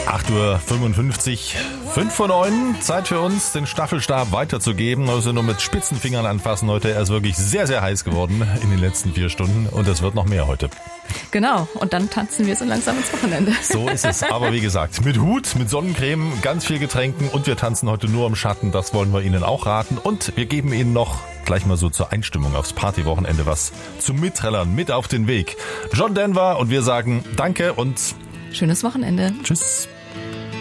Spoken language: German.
8:55 Uhr, 5 vor 9. Zeit für uns, den Staffelstab weiterzugeben. Also nur mit spitzen Fingern anfassen heute. Er ist wirklich sehr, sehr heiß geworden in den letzten 4 Stunden. Und es wird noch mehr heute. Genau, und dann tanzen wir so langsam ins Wochenende. So ist es. Aber wie gesagt, mit Hut, mit Sonnencreme, ganz viel Getränken. Und wir tanzen heute nur im Schatten. Das wollen wir Ihnen auch raten. Und wir geben Ihnen noch gleich mal so zur Einstimmung aufs Partywochenende was zum Mitträllern mit auf den Weg. John Denver und wir sagen Danke und schönes Wochenende. Tschüss.